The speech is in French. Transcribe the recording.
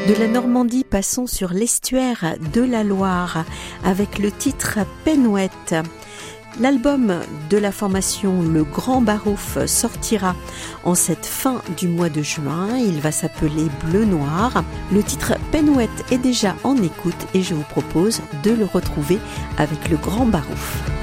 De la Normandie, passons sur l'estuaire de la Loire avec le titre Penouette. L'album de la formation Le Grand Barouf sortira en cette fin du mois de juin. Il va s'appeler Bleu Noir. Le titre Penouette est déjà en écoute et je vous propose de le retrouver avec Le Grand Barouf.